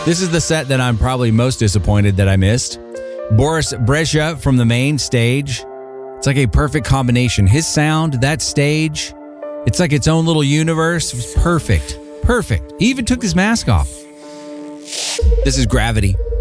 This is the set that I'm probably most disappointed that I missed. Boris Brejcha from the main stage. It's like a perfect combination. His sound, that stage, it's like its own little universe. It was perfect. Perfect. He even took his mask off. This is Gravity.